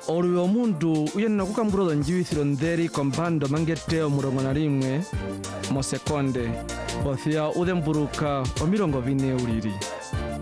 Oluyo omuntu uyenna kukambulola njiwisiro ndheri kompando mangeteo murongo na limwe mo sekonde othia udhembuluka omirongo vine uliri.